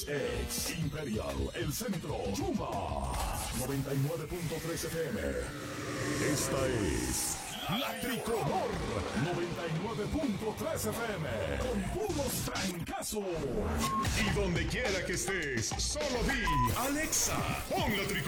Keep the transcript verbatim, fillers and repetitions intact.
Ex, ex, Imperial, El Centro, Yuma, noventa y nueve punto tres F M. Esta es La Tricolor, noventa y nueve punto tres F M, con puros trancazos. Y donde quiera que estés, solo di, Alexa, pon La Tricolor.